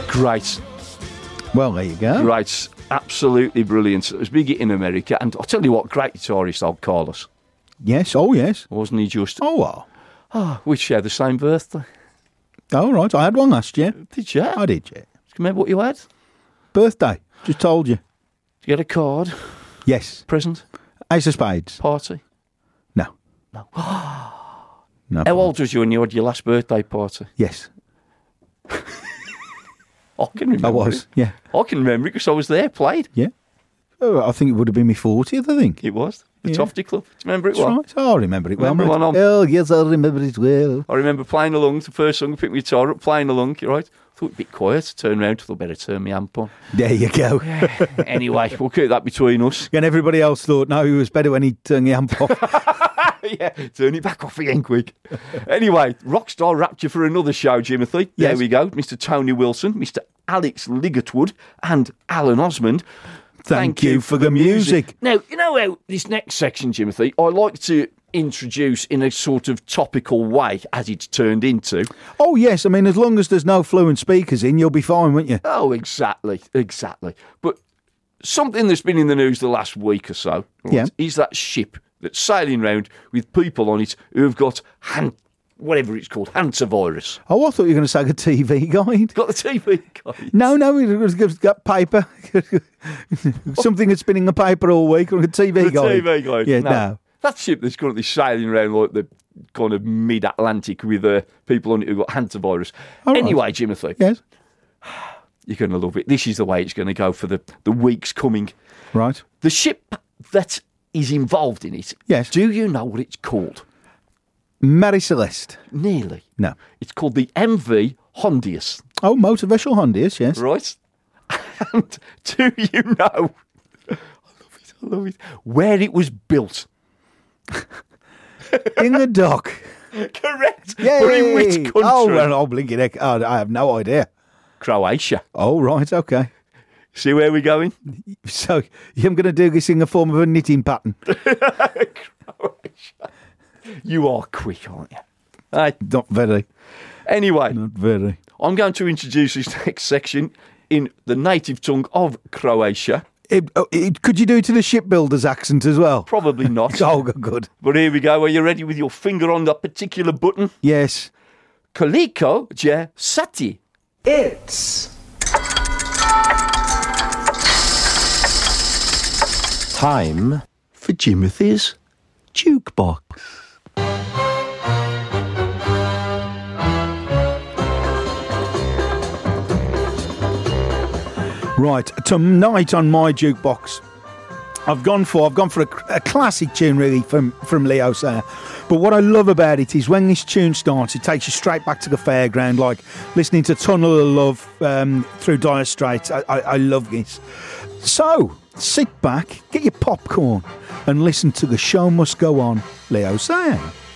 Great. Well, there you go. Great. Absolutely brilliant. It was big in America. And I'll tell you what, great guitarist, old Carlos. Yes, oh yes. Wasn't he just? Oh, well. Oh, we share the same birthday. Oh, right, I had one last year. Did you? I did, yeah. Do you remember what you had? Birthday, just told you. Did you get a card? Yes. Present? Ace of Spades. Party? No. No. No. How old was you when you had your last birthday party? Yes. I can remember I was, it. yeah. I can remember it because I was there, played. Yeah. Oh, I think it would have been my 40th, I think. It was. The Yeah. Tofty Club. Do you remember it That's well? right. Oh, I remember it well. Remember mate. one on- Oh, yes, I remember it well. I remember playing along, the first song, I picked my guitar up, playing along, you right? Thought it'd be quiet, turned round, thought better turn my amp on. There you go. Anyway, we'll keep that between us. And everybody else thought, no, it was better when he turned the amp off. Yeah, turn it back off again quick. Anyway, Rockstar Rapture for another show, Jimothy. There Yes. we go. Mr. Tony Wilson, Mr. Alex Ligertwood, and Alan Osmond. Thank you for the music. Now, you know how this next section, Jimothy, I like to introduce in a sort of topical way, as it's turned into. Oh, yes. I mean, as long as there's no fluent speakers in, you'll be fine, won't you? Oh, exactly. But something that's been in the news the last week or so Yeah. is that ship that's sailing round with people on it who've got whatever it's called, hantavirus. Oh, I thought you were going to say the TV guide. Got the TV guide. No, it's got paper. Something that's been in the paper all week. Or a TV The guide. TV guide. Yeah, no. That ship that's currently sailing around like the kind of mid-Atlantic with people on it who've got hantavirus. All right. Anyway, Jimothy, Yes. you're going to love it. This is the way it's going to go for the weeks coming. Right. The ship that is involved in it, Yes. do you know what it's called? Mary Celeste. Nearly. No. It's called the MV Hondius, Oh, motor vessel Hondius, yes. right? And do you know, I love it, where it was built? In the dock. Correct. Yay! But in which country? Oh, well, oh, blinking heck. Oh, I have no idea. Croatia. Oh, right, okay. See where we're going? So, I'm going to do this in the form of a knitting pattern. Croatia. You are quick, aren't you? Not very. Anyway, Not very. I'm going to introduce this next section in the native tongue of Croatia. Could you do it to the shipbuilder's accent as well? Probably not. Oh, good. But here we go. Are you ready with your finger on that particular button? Yes. Koliko je sati? It's time For Jimothy's jukebox. Right, tonight on my jukebox, I've gone for a classic tune really from Leo Sayer. But what I love about it is when this tune starts, it takes you straight back to the fairground, like listening to Tunnel of Love through Dire Straits. I love this. So sit back, get your popcorn, and listen to The Show Must Go On, Leo Sayer.